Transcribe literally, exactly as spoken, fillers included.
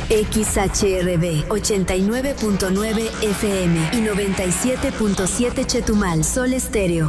X H R B ochenta y nueve punto nueve F M y noventa y siete punto siete Chetumal. Sol Estéreo.